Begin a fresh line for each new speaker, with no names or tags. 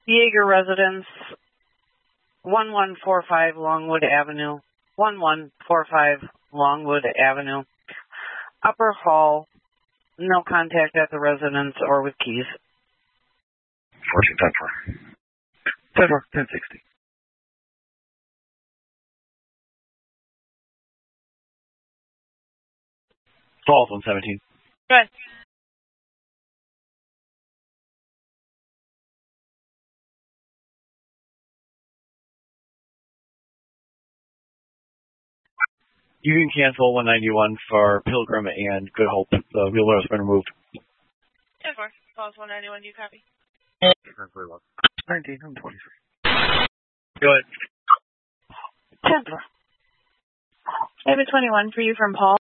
Yeager Residence, 1145 Longwood Avenue, 1145 Longwood Avenue. Upper hall, no contact at the residence or with keys.
14 1060. Falls on 17.
Go ahead.
You can cancel 191 for Pilgrim and Good Hope. The wheelbarrow has been removed.
10-4. Falls 191. Do you copy?
19, I'm 23. Go ahead.
10-4.
I have a 21 for you from Paul.